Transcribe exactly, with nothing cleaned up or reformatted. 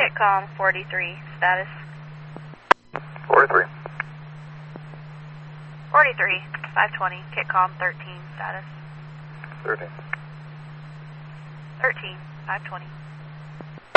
Kitcom forty-three, status. forty-three. forty-three, five twenty, Kitcom thirteen, status. thirteen. thirteen, five twenty.